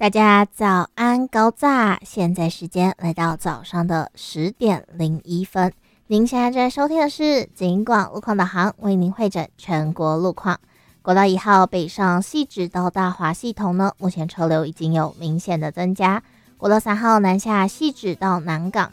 大家早安高炸，现在时间来到早上的10:01。您现在正在收听的是警广路况导航，为您会诊全国路况。国道1号北上汐止到大华系统呢，目前车流已经有明显的增加。国道3号南下汐止到南港，